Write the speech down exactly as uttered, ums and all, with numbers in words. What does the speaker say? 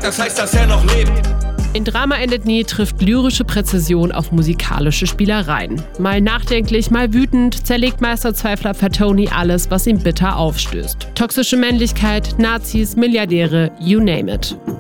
das heißt, dass er noch lebt. In Drama endet nie trifft lyrische Präzision auf musikalische Spielereien. Mal nachdenklich, mal wütend zerlegt Meisterzweifler Fatoni alles, was ihm bitter aufstößt. Toxische Männlichkeit, Nazis, Milliardäre, you name it.